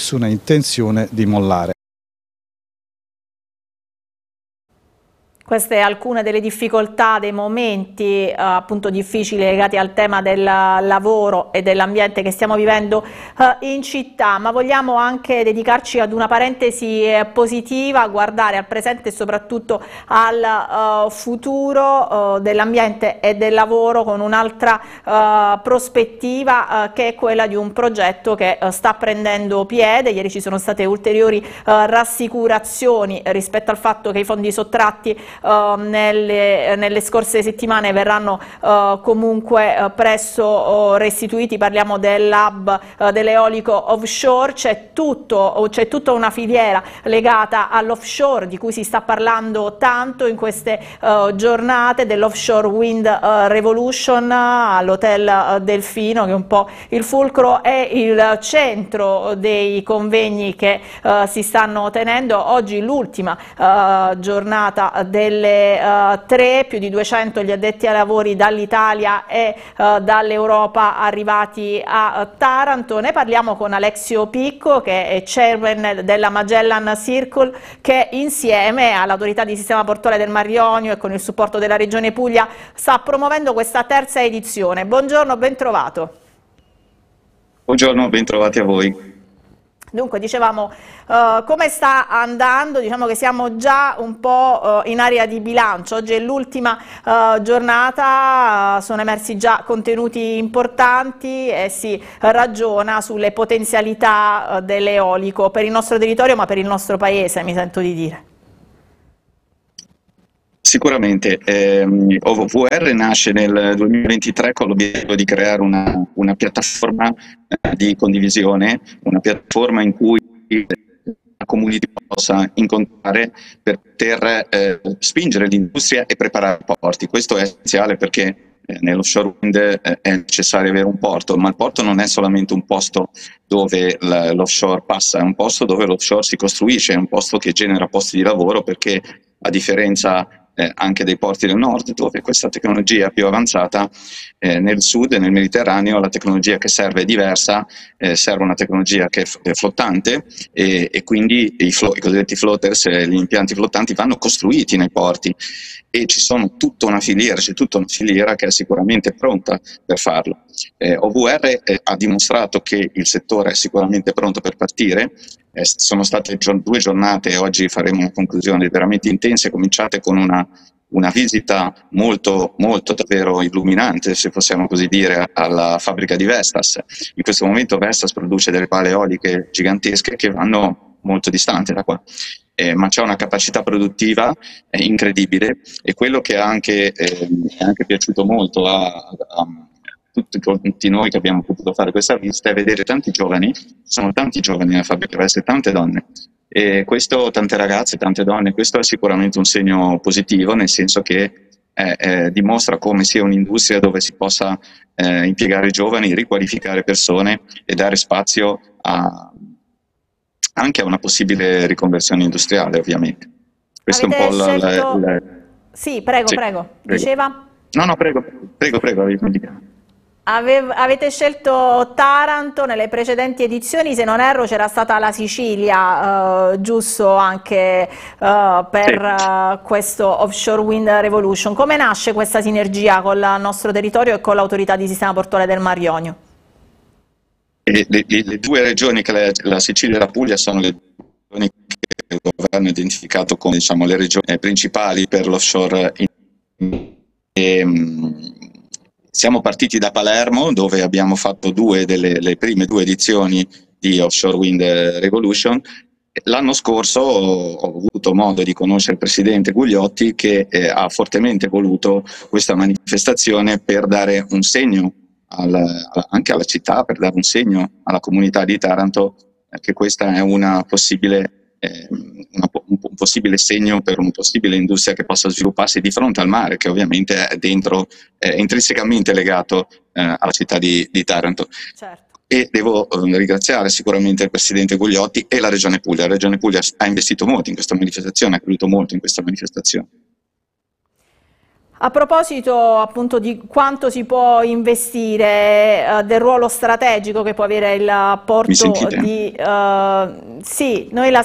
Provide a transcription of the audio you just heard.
nessuna intenzione di mollare. Queste alcune delle difficoltà, dei momenti appunto difficili legati al tema del lavoro e dell'ambiente che stiamo vivendo in città, ma vogliamo anche dedicarci ad una parentesi positiva, guardare al presente e soprattutto al futuro dell'ambiente e del lavoro con un'altra prospettiva che è quella di un progetto che sta prendendo piede. Ieri ci sono state ulteriori rassicurazioni rispetto al fatto che i fondi sottratti nelle scorse settimane verranno comunque presto restituiti. Parliamo dell'hub dell'eolico offshore. C'è tutta una filiera legata all'offshore di cui si sta parlando tanto in queste giornate, dell'offshore wind revolution all'hotel Delfino, che è un po' il fulcro e il centro dei convegni che si stanno tenendo. Oggi l'ultima giornata delle 3, più di 200 gli addetti ai lavori dall'Italia e dall'Europa arrivati a Taranto. Ne parliamo con Alexio Picco, che è chairman della Magellan Circle, che insieme all'autorità di sistema portuale del Mar Ionio e con il supporto della Regione Puglia sta promuovendo questa terza edizione. Buongiorno, ben trovato. Buongiorno, ben trovati a voi. Dunque, dicevamo, come sta andando? Diciamo che siamo già un po' in area di bilancio. Oggi è l'ultima giornata, sono emersi già contenuti importanti e si ragiona sulle potenzialità dell'eolico per il nostro territorio, ma per il nostro paese, mi sento di dire. Sicuramente, OVR nasce nel 2023 con l'obiettivo di creare una piattaforma di condivisione, una piattaforma in cui la comunità possa incontrare per poter spingere l'industria e preparare i porti. Questo è essenziale perché nell'offshore wind è necessario avere un porto, ma il porto non è solamente un posto dove l'offshore passa, è un posto dove l'offshore si costruisce, è un posto che genera posti di lavoro, perché a differenza anche dei porti del nord, dove questa tecnologia è più avanzata, nel sud e nel Mediterraneo la tecnologia che serve è diversa, serve una tecnologia che è flottante e quindi i cosiddetti floaters, gli impianti flottanti vanno costruiti nei porti e c'è tutta una filiera che è sicuramente pronta per farlo. OVR ha dimostrato che il settore è sicuramente pronto per partire. Sono state 2 giornate, oggi faremo una conclusione veramente intense, cominciate con una visita molto davvero illuminante, se possiamo così dire, alla fabbrica di Vestas. In questo momento Vestas produce delle pale eoliche gigantesche che vanno molto distanti da qua, ma c'è una capacità produttiva incredibile, e quello che è anche piaciuto molto a tutti noi che abbiamo potuto fare questa visita è vedere tanti giovani. Sono tanti giovani nella fabbrica Vestas, tante donne, e questo, tante ragazze, tante donne. Questo è sicuramente un segno positivo, nel senso che dimostra come sia un'industria dove si possa impiegare giovani, riqualificare persone e dare spazio anche a una possibile riconversione industriale, ovviamente. Questo è un po' Sì, prego. Diceva? No, prego, avevi indicato. Avete scelto Taranto. Nelle precedenti edizioni, se non erro, c'era stata la Sicilia, giusto, anche per questo Offshore Wind Revolution. Come nasce questa sinergia con il nostro territorio e con l'autorità di sistema portuale del Mar Ionio? Le 2 regioni, che la Sicilia e la Puglia, sono le regioni che il governo ha identificato come, diciamo, le regioni principali per l'offshore. Siamo partiti da Palermo, dove abbiamo fatto le prime 2 edizioni di Offshore Wind Revolution. L'anno scorso ho avuto modo di conoscere il presidente Gugliotti, che ha fortemente voluto questa manifestazione per dare un segno anche alla città, per dare un segno alla comunità di Taranto, che questa è un possibile segno per una possibile industria che possa svilupparsi di fronte al mare, che ovviamente è intrinsecamente legato alla città di Taranto. Certo. E devo ringraziare sicuramente il presidente Gugliotti e la Regione Puglia. La Regione Puglia ha investito molto in questa manifestazione, ha creduto molto in questa manifestazione. A proposito appunto di quanto si può investire, del ruolo strategico che può avere il porto di... sì, noi la